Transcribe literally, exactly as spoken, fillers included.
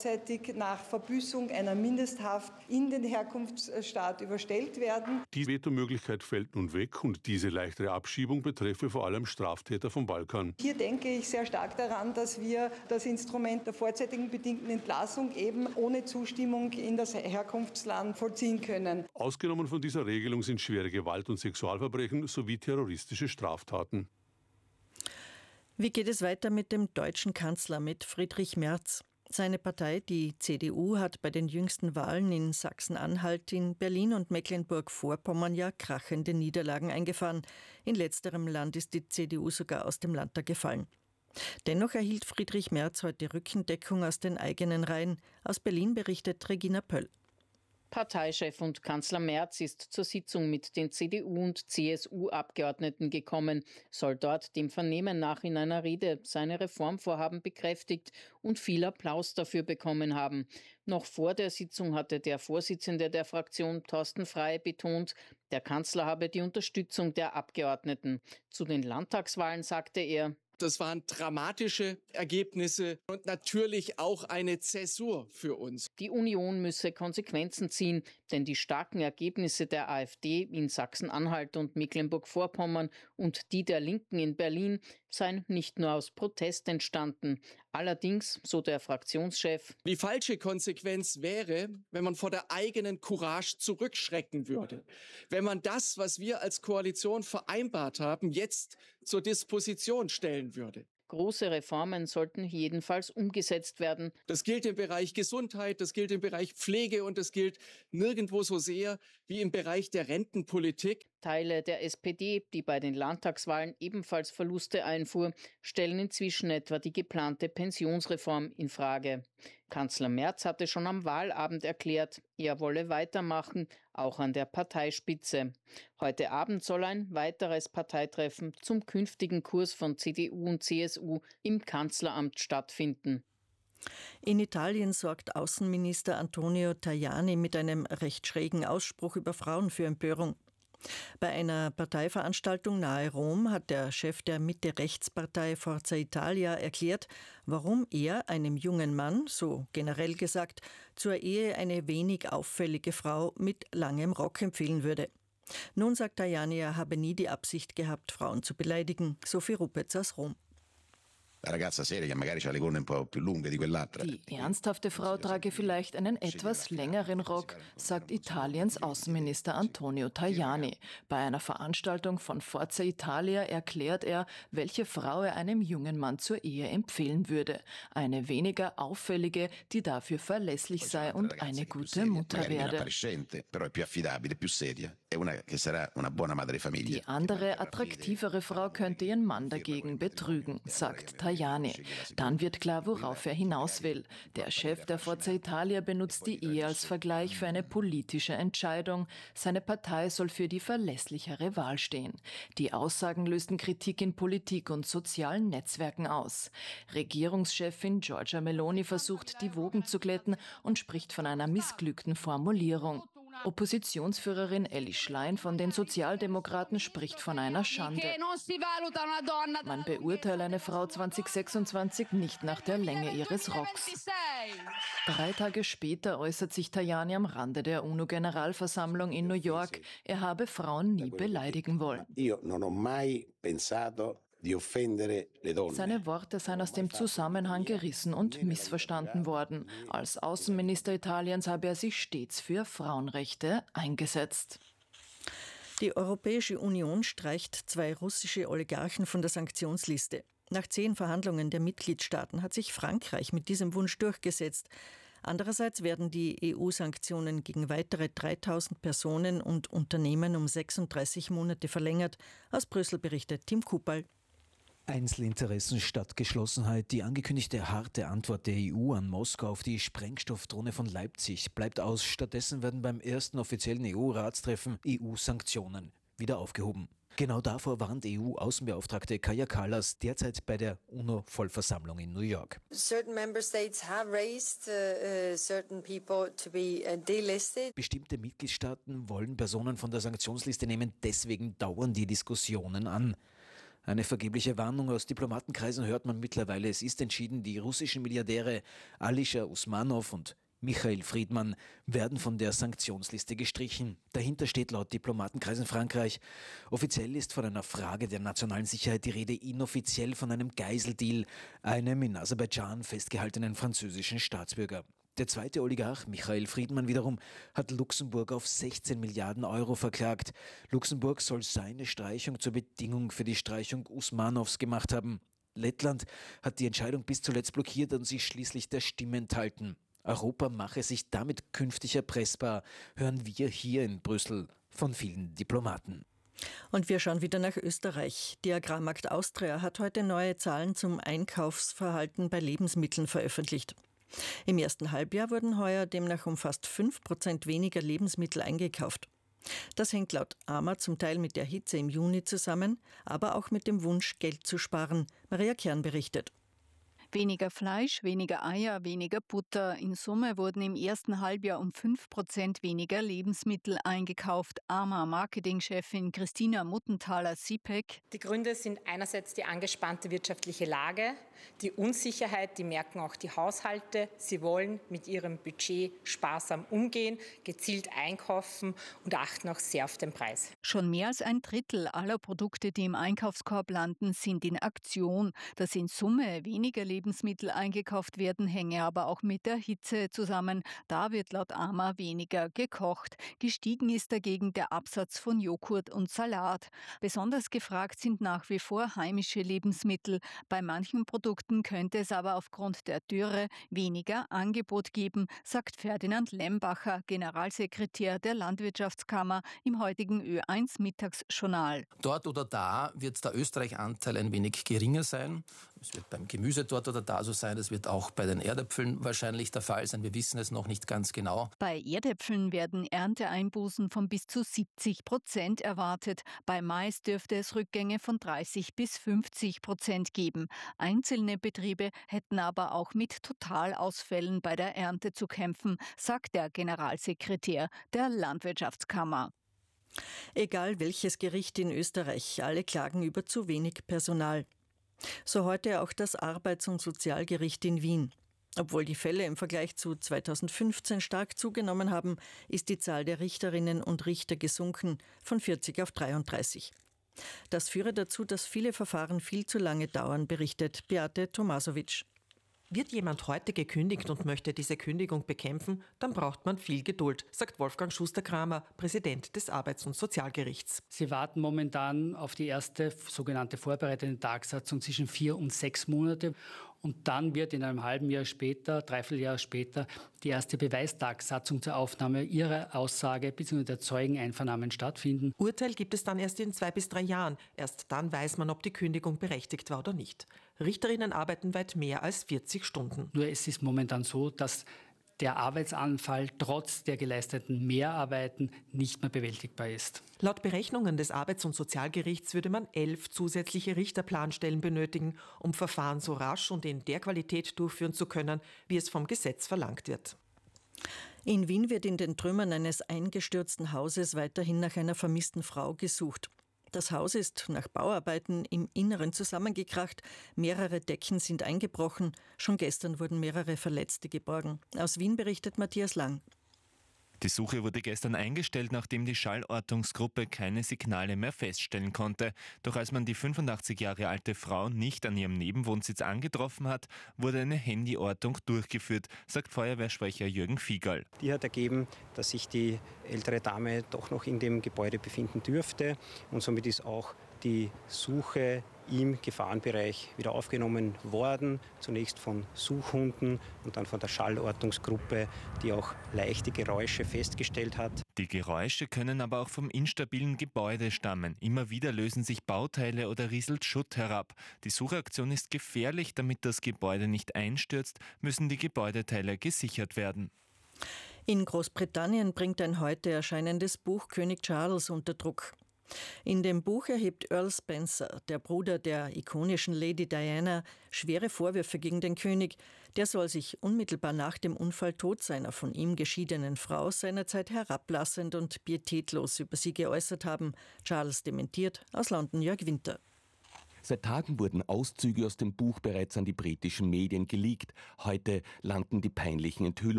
Gleichzeitig nach Verbüßung einer Mindesthaft in den Herkunftsstaat überstellt werden. Die Vetomöglichkeit fällt nun weg und diese leichtere Abschiebung betreffe vor allem Straftäter vom Balkan. Hier denke ich sehr stark daran, dass wir das Instrument der vorzeitigen bedingten Entlassung eben ohne Zustimmung in das Herkunftsland vollziehen können. Ausgenommen von dieser Regelung sind schwere Gewalt- und Sexualverbrechen sowie terroristische Straftaten. Wie geht es weiter mit dem deutschen Kanzler, mit Friedrich Merz? Seine Partei, die C D U, hat bei den jüngsten Wahlen in Sachsen-Anhalt, in Berlin und Mecklenburg-Vorpommern ja krachende Niederlagen eingefahren. In letzterem Land ist die C D U sogar aus dem Landtag gefallen. Dennoch erhielt Friedrich Merz heute Rückendeckung aus den eigenen Reihen. Aus Berlin berichtet Regina Pöll. Parteichef und Kanzler Merz ist zur Sitzung mit den C D U- und C S U-Abgeordneten gekommen, soll dort dem Vernehmen nach in einer Rede seine Reformvorhaben bekräftigt und viel Applaus dafür bekommen haben. Noch vor der Sitzung hatte der Vorsitzende der Fraktion, Thorsten Frey, betont, der Kanzler habe die Unterstützung der Abgeordneten. Zu den Landtagswahlen sagte er: Das waren dramatische Ergebnisse und natürlich auch eine Zäsur für uns. Die Union müsse Konsequenzen ziehen, denn die starken Ergebnisse der AfD in Sachsen-Anhalt und Mecklenburg-Vorpommern und die der Linken in Berlin seien nicht nur aus Protest entstanden. Allerdings, so der Fraktionschef, die falsche Konsequenz wäre, wenn man vor der eigenen Courage zurückschrecken würde. Wenn man das, was wir als Koalition vereinbart haben, jetzt zur Disposition stellen würde. Große Reformen sollten jedenfalls umgesetzt werden. Das gilt im Bereich Gesundheit, das gilt im Bereich Pflege und das gilt nirgendwo so sehr wie im Bereich der Rentenpolitik. Teile der S P D, die bei den Landtagswahlen ebenfalls Verluste einfuhr, stellen inzwischen etwa die geplante Pensionsreform in Frage. Kanzler Merz hatte schon am Wahlabend erklärt, er wolle weitermachen, auch an der Parteispitze. Heute Abend soll ein weiteres Parteitreffen zum künftigen Kurs von C D U und C S U im Kanzleramt stattfinden. In Italien sorgt Außenminister Antonio Tajani mit einem recht schrägen Ausspruch über Frauen für Empörung. Bei einer Parteiveranstaltung nahe Rom hat der Chef der Mitte-Rechtspartei Forza Italia erklärt, warum er einem jungen Mann, so generell gesagt, zur Ehe eine wenig auffällige Frau mit langem Rock empfehlen würde. Nun sagt Tajani, er habe nie die Absicht gehabt, Frauen zu beleidigen. Sophie Rupetz aus Rom. Die ernsthafte Frau trage vielleicht einen etwas längeren Rock, sagt Italiens Außenminister Antonio Tajani. Bei einer Veranstaltung von Forza Italia erklärt er, welche Frau er einem jungen Mann zur Ehe empfehlen würde. Eine weniger auffällige, die dafür verlässlich sei und eine gute Mutter werde. Die andere, attraktivere Frau könnte ihren Mann dagegen betrügen, sagt Tajani. Dann wird klar, worauf er hinaus will. Der Chef der Forza Italia benutzt die Ehe als Vergleich für eine politische Entscheidung. Seine Partei soll für die verlässlichere Wahl stehen. Die Aussagen lösten Kritik in Politik und sozialen Netzwerken aus. Regierungschefin Giorgia Meloni versucht, die Wogen zu glätten und spricht von einer missglückten Formulierung. Oppositionsführerin Elli Schlein von den Sozialdemokraten spricht von einer Schande. Man beurteile eine Frau zwanzig sechsundzwanzig nicht nach der Länge ihres Rocks. Drei Tage später äußert sich Tajani am Rande der UNO-Generalversammlung in New York, er habe Frauen nie beleidigen wollen. Seine Worte seien aus dem Zusammenhang gerissen und missverstanden worden. Als Außenminister Italiens habe er sich stets für Frauenrechte eingesetzt. Die Europäische Union streicht zwei russische Oligarchen von der Sanktionsliste. Nach zehn Verhandlungen der Mitgliedstaaten hat sich Frankreich mit diesem Wunsch durchgesetzt. Andererseits werden die E U-Sanktionen gegen weitere dreitausend Personen und Unternehmen um sechsunddreißig Monate verlängert. Aus Brüssel berichtet Tim Kupal. Einzelinteressen statt Geschlossenheit. Die angekündigte harte Antwort der E U an Moskau auf die Sprengstoffdrohne von Leipzig bleibt aus. Stattdessen werden beim ersten offiziellen E U-Ratstreffen E U-Sanktionen wieder aufgehoben. Genau davor warnt E U-Außenbeauftragte Kaja Kallas derzeit bei der UNO-Vollversammlung in New York. Certain member states have raised uh, certain people to be uh, delisted. Bestimmte Mitgliedstaaten wollen Personen von der Sanktionsliste nehmen, deswegen dauern die Diskussionen an. Eine vergebliche Warnung aus Diplomatenkreisen hört man mittlerweile. Es ist entschieden, die russischen Milliardäre Alisher Usmanov und Michael Friedmann werden von der Sanktionsliste gestrichen. Dahinter steht laut Diplomatenkreisen Frankreich. Offiziell ist von einer Frage der nationalen Sicherheit die Rede, inoffiziell von einem Geiseldeal, einem in Aserbaidschan festgehaltenen französischen Staatsbürger. Der zweite Oligarch, Michael Friedmann wiederum, hat Luxemburg auf sechzehn Milliarden Euro verklagt. Luxemburg soll seine Streichung zur Bedingung für die Streichung Usmanows gemacht haben. Lettland hat die Entscheidung bis zuletzt blockiert und sich schließlich der Stimme enthalten. Europa mache sich damit künftig erpressbar, hören wir hier in Brüssel von vielen Diplomaten. Und wir schauen wieder nach Österreich. Die Agrarmarkt Austria hat heute neue Zahlen zum Einkaufsverhalten bei Lebensmitteln veröffentlicht. Im ersten Halbjahr wurden heuer demnach um fast fünf Prozent weniger Lebensmittel eingekauft. Das hängt laut A M A zum Teil mit der Hitze im Juni zusammen, aber auch mit dem Wunsch, Geld zu sparen. Maria Kern berichtet. Weniger Fleisch, weniger Eier, weniger Butter. In Summe wurden im ersten Halbjahr um fünf Prozent weniger Lebensmittel eingekauft. A M A-Marketingchefin Christina Muttenthaler-Sipek. Die Gründe sind einerseits die angespannte wirtschaftliche Lage, die Unsicherheit, die merken auch die Haushalte. Sie wollen mit ihrem Budget sparsam umgehen, gezielt einkaufen und achten auch sehr auf den Preis. Schon mehr als ein Drittel aller Produkte, die im Einkaufskorb landen, sind in Aktion. Dass in Summe weniger Lebensmittel eingekauft werden, hänge aber auch mit der Hitze zusammen. Da wird laut A M A weniger gekocht. Gestiegen ist dagegen der Absatz von Joghurt und Salat. Besonders gefragt sind nach wie vor heimische Lebensmittel. Bei manchen Produkten könnte es aber aufgrund der Dürre weniger Angebot geben, sagt Ferdinand Lembacher, Generalsekretär der Landwirtschaftskammer, im heutigen Ö eins Mittagsjournal. Dort oder da wird der Österreich-Anteil ein wenig geringer sein. Es wird beim Gemüse dort oder da so sein. Das wird auch bei den Erdäpfeln wahrscheinlich der Fall sein. Wir wissen es noch nicht ganz genau. Bei Erdäpfeln werden Ernteeinbußen von bis zu siebzig Prozent erwartet. Bei Mais dürfte es Rückgänge von dreißig bis fünfzig Prozent geben. Einzelne Betriebe hätten aber auch mit Totalausfällen bei der Ernte zu kämpfen, sagt der Generalsekretär der Landwirtschaftskammer. Egal welches Gericht in Österreich, alle klagen über zu wenig Personal. So heute auch das Arbeits- und Sozialgericht in Wien. Obwohl die Fälle im Vergleich zu zweitausendfünfzehn stark zugenommen haben, ist die Zahl der Richterinnen und Richter gesunken, von vierzig auf dreiunddreißig. Das führe dazu, dass viele Verfahren viel zu lange dauern, berichtet Beate Tomasovic. Wird jemand heute gekündigt und möchte diese Kündigung bekämpfen, dann braucht man viel Geduld, sagt Wolfgang Schuster-Kramer, Präsident des Arbeits- und Sozialgerichts. Sie warten momentan auf die erste sogenannte vorbereitende Tagsatzung zwischen vier und sechs Monate. Und dann wird in einem halben Jahr später, dreiviertel Jahr später, die erste Beweistagsatzung zur Aufnahme ihrer Aussage bzw. der Zeugeneinvernahmen stattfinden. Urteil gibt es dann erst in zwei bis drei Jahren. Erst dann weiß man, ob die Kündigung berechtigt war oder nicht. Richterinnen arbeiten weit mehr als vierzig Stunden. Nur es ist momentan so, dass der Arbeitsanfall trotz der geleisteten Mehrarbeiten nicht mehr bewältigbar ist. Laut Berechnungen des Arbeits- und Sozialgerichts würde man elf zusätzliche Richterplanstellen benötigen, um Verfahren so rasch und in der Qualität durchführen zu können, wie es vom Gesetz verlangt wird. In Wien wird in den Trümmern eines eingestürzten Hauses weiterhin nach einer vermissten Frau gesucht. Das Haus ist nach Bauarbeiten im Inneren zusammengekracht, mehrere Decken sind eingebrochen, schon gestern wurden mehrere Verletzte geborgen. Aus Wien berichtet Matthias Lang. Die Suche wurde gestern eingestellt, nachdem die Schallortungsgruppe keine Signale mehr feststellen konnte. Doch als man die fünfundachtzig Jahre alte Frau nicht an ihrem Nebenwohnsitz angetroffen hat, wurde eine Handyortung durchgeführt, sagt Feuerwehrsprecher Jürgen Fiegerl. Die hat ergeben, dass sich die ältere Dame doch noch in dem Gebäude befinden dürfte und somit ist auch die Suche im Gefahrenbereich wieder aufgenommen worden. Zunächst von Suchhunden und dann von der Schallortungsgruppe, die auch leichte Geräusche festgestellt hat. Die Geräusche können aber auch vom instabilen Gebäude stammen. Immer wieder lösen sich Bauteile oder rieselt Schutt herab. Die Suchaktion ist gefährlich, damit das Gebäude nicht einstürzt, müssen die Gebäudeteile gesichert werden. In Großbritannien bringt ein heute erscheinendes Buch König Charles unter Druck. In dem Buch erhebt Earl Spencer, der Bruder der ikonischen Lady Diana, schwere Vorwürfe gegen den König. Der soll sich unmittelbar nach dem Unfalltod seiner von ihm geschiedenen Frau seinerzeit herablassend und pietätlos über sie geäußert haben. Charles dementiert. Aus London Jörg Winter. Seit Tagen wurden Auszüge aus dem Buch bereits an die britischen Medien geleakt. Heute landen die peinlichen Enthüllungen